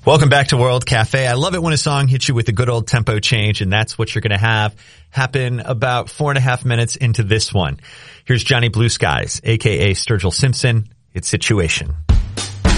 Welcome back to World Cafe. I love it when a song hits you with a good old tempo change, and that's what you're going to have happen about 4.5 minutes into this one. Here's Johnny Blue Skies, a.k.a. Sturgill Simpson. It's Situation.